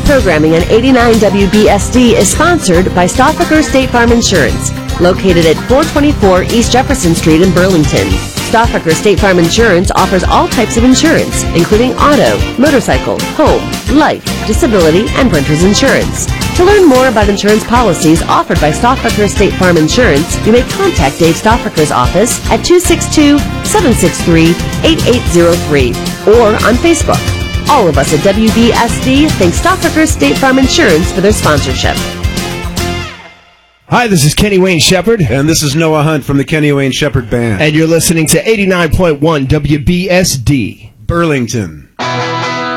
programming on 89 WBSD is sponsored by Stauffacher State Farm Insurance, located at 424 East Jefferson Street in Burlington. Stauffacher State Farm Insurance offers all types of insurance, including auto, motorcycle, home, life, disability, and renter's insurance. To learn more about insurance policies offered by Stauffacher State Farm Insurance, you may contact Dave Stauffacher's office at 262-763-8803 or on Facebook. All of us at WBSD thank Stauffacher State Farm Insurance for their sponsorship. Hi, this is Kenny Wayne Shepherd. And this is Noah Hunt from the Kenny Wayne Shepherd Band. And you're listening to 89.1 WBSD. Burlington.